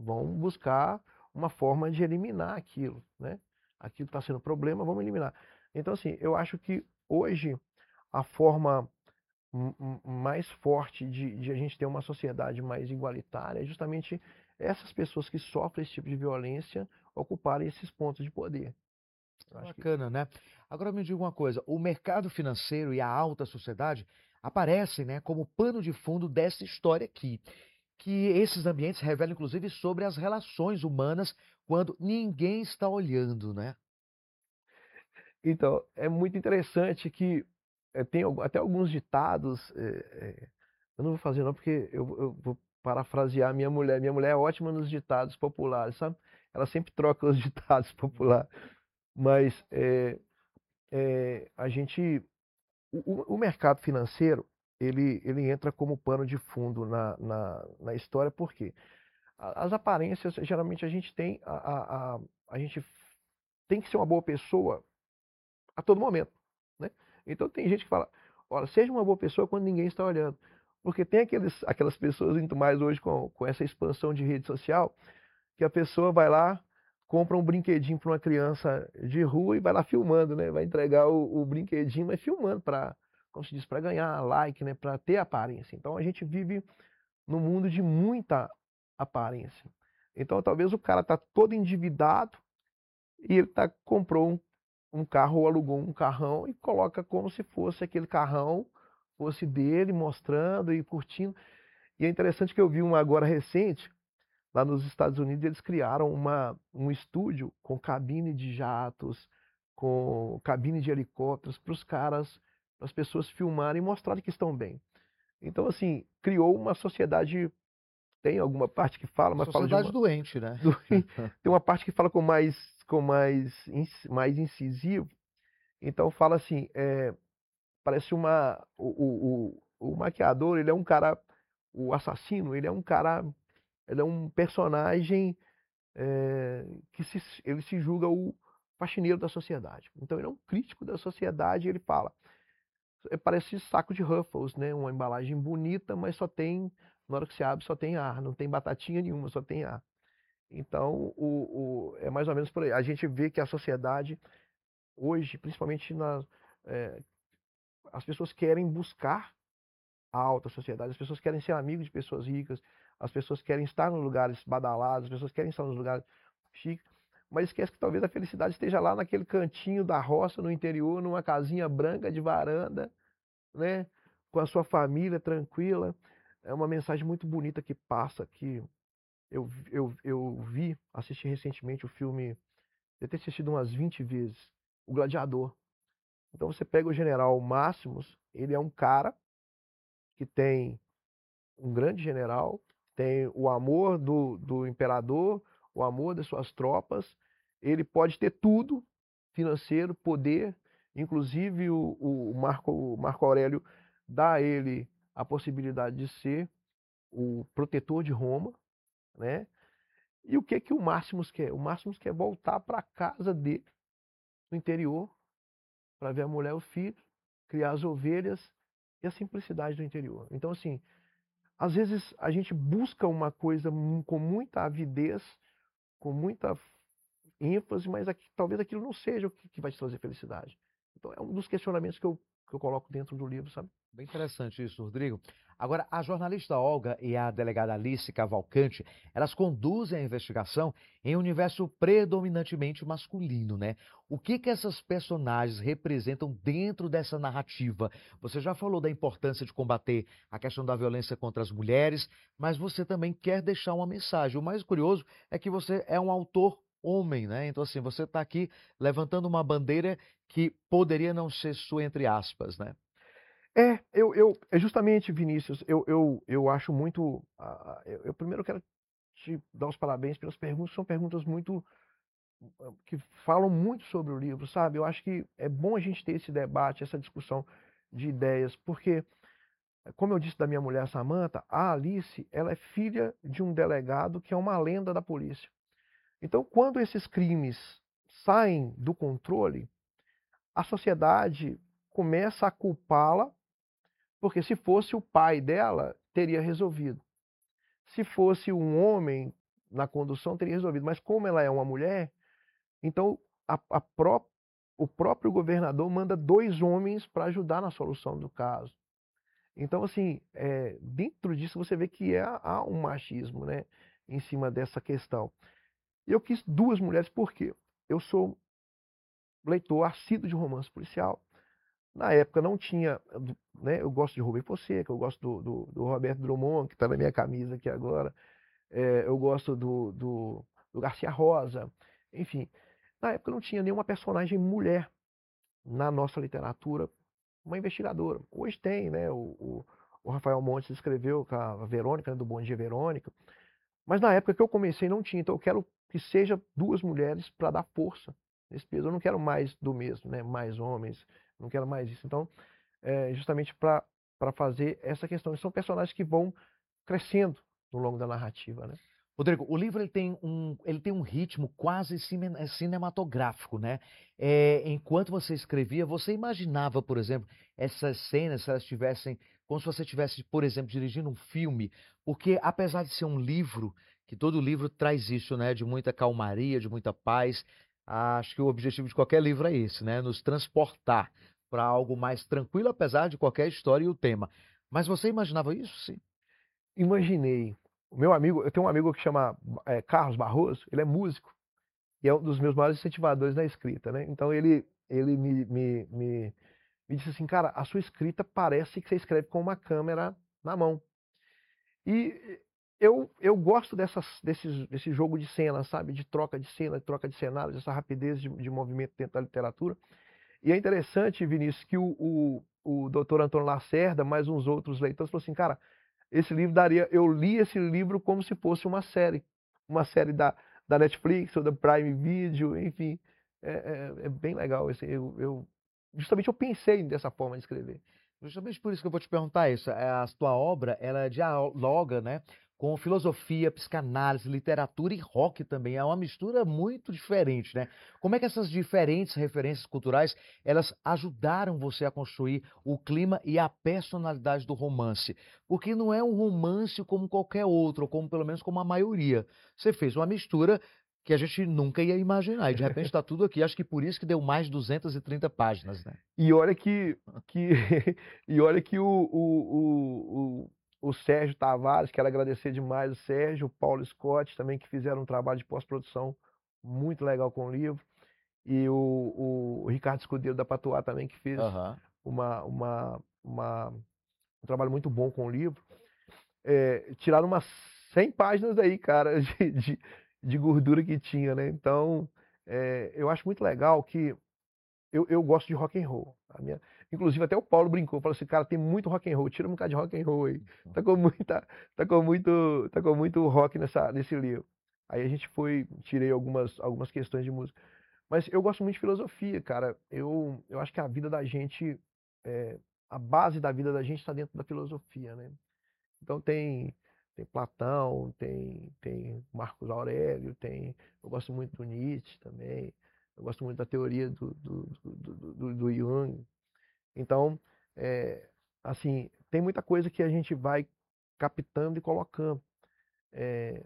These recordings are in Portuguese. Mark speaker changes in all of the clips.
Speaker 1: vão buscar uma forma de eliminar aquilo, né? Aquilo está sendo problema, vamos eliminar. Então, assim, eu acho que hoje a forma mais forte de a gente ter uma sociedade mais igualitária é justamente essas pessoas que sofrem esse tipo de violência ocuparem esses pontos de poder. Eu acho que
Speaker 2: Bacana, né? Agora me diga uma coisa, o mercado financeiro e a alta sociedade aparecem, né, como pano de fundo dessa história aqui, que esses ambientes revelam inclusive sobre as relações humanas quando ninguém está olhando, né?
Speaker 1: então, é muito interessante que tem até alguns ditados, eu não vou fazer não, porque eu vou parafrasear a minha mulher. Minha mulher é ótima nos ditados populares, sabe? Ela sempre troca os ditados populares. Mas a gente, o mercado financeiro, ele entra como pano de fundo na história, porque as aparências, geralmente a gente tem, a gente tem que ser uma boa pessoa a todo momento, né? Então tem gente que fala, olha, seja uma boa pessoa quando ninguém está olhando. Porque tem aquelas pessoas, muito mais hoje com essa expansão de rede social, que a pessoa vai lá, compra um brinquedinho para uma criança de rua e vai lá filmando, né? Vai entregar o brinquedinho, mas filmando para, como se diz, para ganhar like, né? Para ter aparência. Então a gente vive num mundo de muita aparência. Então talvez o cara tá todo endividado e ele comprou um carro ou alugou um carrão e coloca como se fosse aquele carrão, fosse dele, mostrando e curtindo. E é interessante que eu vi um agora recente, lá nos Estados Unidos, eles criaram um estúdio com cabine de jatos, com cabine de helicópteros, para os caras, para as pessoas filmarem e mostrarem que estão bem. Então, assim, criou uma sociedade. Tem alguma parte que fala, mas fala de
Speaker 2: Sociedade
Speaker 1: uma.
Speaker 2: doente, né?
Speaker 1: Tem uma parte que fala mais incisivo. Então fala assim, parece o maquiador, ele é um cara, o assassino, ele é um personagem ele se julga o faxineiro da sociedade. Então ele é um crítico da sociedade e ele fala, parece saco de Ruffles, né? Uma embalagem bonita, mas só tem, na hora que você abre, só tem ar, não tem batatinha nenhuma, só tem ar. Então, é mais ou menos por aí. A gente vê que a sociedade, hoje, principalmente as pessoas querem buscar a alta sociedade, as pessoas querem ser amigos de pessoas ricas, as pessoas querem estar nos lugares badalados, as pessoas querem estar nos lugares chiques, mas esquece que talvez a felicidade esteja lá naquele cantinho da roça, no interior, numa casinha branca de varanda, né? Com a sua família tranquila. É uma mensagem muito bonita que passa, que assisti recentemente o filme, eu ter assistido umas 20 vezes, O Gladiador. Então você pega o General Máximos, ele é um cara que tem um grande general, tem o amor do imperador, o amor das suas tropas, ele pode ter tudo, financeiro, poder, inclusive o Marco Aurélio dá a ele a possibilidade de ser o protetor de Roma, né? E o que que o Máximos quer? O Máximos quer voltar para a casa dele, no interior, para ver a mulher e o filho, criar as ovelhas e a simplicidade do interior. Então, assim, às vezes a gente busca uma coisa com muita avidez, com muita ênfase, mas talvez aquilo não seja o que vai te trazer felicidade. Então, é um dos questionamentos que eu coloco dentro do livro, sabe?
Speaker 2: Bem interessante isso, Rodrigo. Agora, a jornalista Olga e a delegada Alice Cavalcante, elas conduzem a investigação em um universo predominantemente masculino, né? O que que essas personagens representam dentro dessa narrativa? Você já falou da importância de combater a questão da violência contra as mulheres, mas você também quer deixar uma mensagem. O mais curioso é que você é um autor homem, né? Então, assim, você está aqui levantando uma bandeira que poderia não ser sua, entre aspas, né?
Speaker 1: É justamente, Vinícius, eu acho muito. Eu primeiro quero te dar os parabéns pelas perguntas, são perguntas muito que falam muito sobre o livro, sabe? Eu acho que é bom a gente ter esse debate, essa discussão de ideias, porque, como eu disse da minha mulher Samantha, a Alice, ela é filha de um delegado que é uma lenda da polícia. Então, quando esses crimes saem do controle, a sociedade começa a culpá-la, porque se fosse o pai dela, teria resolvido. Se fosse um homem, na condução teria resolvido. Mas como ela é uma mulher, então o próprio governador manda 2 homens para ajudar na solução do caso. Então, assim, dentro disso você vê que há um machismo, né, em cima dessa questão. E eu quis 2 mulheres, por quê? Eu sou leitor assíduo de romance policial. Na época não tinha, né, eu gosto de Rubem Fonseca, eu gosto do Roberto Drummond, que está na minha camisa aqui agora, eu gosto do Garcia Rosa, enfim. Na época não tinha nenhuma personagem mulher na nossa literatura, uma investigadora. Hoje tem, né, o Rafael Montes escreveu com a Verônica, né, do Bom Dia Verônica, mas na época que eu comecei não tinha, então eu quero que seja 2 mulheres para dar força nesse peso. Eu não quero mais do mesmo, né, mais homens, não quero mais isso. Então, justamente para fazer essa questão. São personagens que vão crescendo no longo da narrativa, né?
Speaker 2: Rodrigo, o livro ele tem um ritmo quase cinematográfico, né? Enquanto você escrevia, você imaginava, por exemplo, essas cenas, se elas tivessem, como se você estivesse, por exemplo, dirigindo um filme, porque apesar de ser um livro, que todo livro traz isso, né? De muita calmaria, de muita paz, acho que o objetivo de qualquer livro é esse, né? Nos transportar para algo mais tranquilo, apesar de qualquer história e o tema. Mas você imaginava isso, sim?
Speaker 1: Imaginei. O meu amigo, eu tenho um amigo que chama Carlos Barroso, ele é músico e é um dos meus maiores incentivadores na escrita, né? Então ele me disse assim, cara, a sua escrita parece que você escreve com uma câmera na mão. E eu gosto desse jogo de cena, sabe? De troca de cena, de troca de cenários, essa rapidez de movimento dentro da literatura. E é interessante, Vinícius, que o doutor Antônio Lacerda, mais uns outros leitores, falou assim, cara, esse livro daria. Eu li esse livro como se fosse uma série da Netflix ou da Prime Video, enfim. É bem legal. Justamente eu pensei dessa forma de escrever.
Speaker 2: Justamente por isso que eu vou te perguntar isso. A tua obra, ela dialoga, né, com filosofia, psicanálise, literatura e rock também. É uma mistura muito diferente, né? Como é que essas diferentes referências culturais, elas ajudaram você a construir o clima e a personalidade do romance? Porque não é um romance como qualquer outro, ou como pelo menos como a maioria. Você fez uma mistura que a gente nunca ia imaginar. E de repente está tudo aqui. Acho que por isso que deu mais de 230 páginas, né?
Speaker 1: E olha que, e olha que o Sérgio Tavares, quero agradecer demais o Sérgio, o Paulo Scott também, que fizeram um trabalho de pós-produção muito legal com o livro. E o Ricardo Escudeiro da Patuá também, que fez
Speaker 2: Aham.
Speaker 1: uma, uma, uma- um trabalho muito bom com o livro. Tiraram umas 100 páginas aí, cara, de gordura que tinha, né? Então, eu acho muito legal que eu gosto de rock and roll. Inclusive até o Paulo brincou, falou assim, cara, tem muito rock and roll, tira um bocado de rock and roll aí. Tá com muita, tá com muito rock nesse livro. Aí a gente tirei algumas questões de música. Mas eu gosto muito de filosofia, cara. Eu acho que a vida da gente, a base da vida da gente está dentro da filosofia, né? Então tem Platão, tem Marcos Aurélio, eu gosto muito do Nietzsche também, eu gosto muito da teoria do Jung. Então, é, assim, tem muita coisa que a gente vai captando e colocando. É,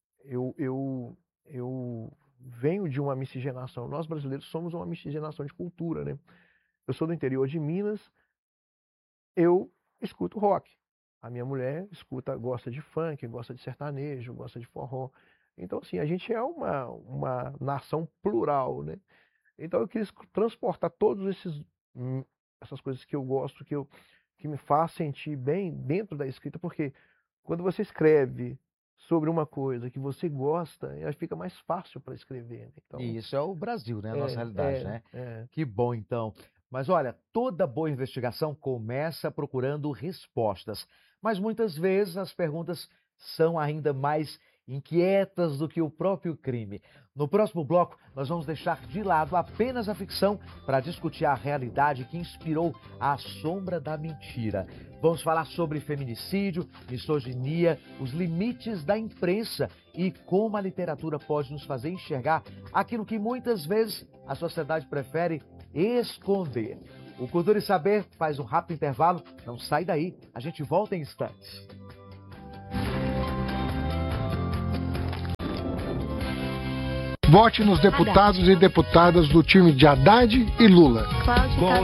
Speaker 1: eu venho de uma miscigenação. Nós brasileiros somos uma miscigenação de cultura, né? Eu sou do interior de Minas, eu escuto rock. A minha mulher gosta de funk, gosta de sertanejo, gosta de forró. Então, assim, a gente é uma nação plural, né? Então, eu quis transportar todos essas coisas que eu gosto, que me faz sentir bem dentro da escrita, porque quando você escreve sobre uma coisa que você gosta, aí fica mais fácil para escrever, né?
Speaker 2: E
Speaker 1: Então,
Speaker 2: isso é o Brasil, né? A nossa
Speaker 1: é,
Speaker 2: realidade,
Speaker 1: é,
Speaker 2: né?
Speaker 1: é.
Speaker 2: Que bom, então. Mas olha, toda boa investigação começa procurando respostas. Mas muitas vezes as perguntas são ainda mais inquietas do que o próprio crime. No próximo bloco, nós vamos deixar de lado apenas a ficção para discutir a realidade que inspirou A Sombra da Mentira. Vamos falar sobre feminicídio, misoginia, os limites da imprensa e como a literatura pode nos fazer enxergar aquilo que muitas vezes a sociedade prefere esconder. O Cultura e Saber faz um rápido intervalo. Não sai daí, a gente volta em instantes.
Speaker 3: Vote nos deputados e deputadas do time de Haddad e Lula.
Speaker 4: Cláudio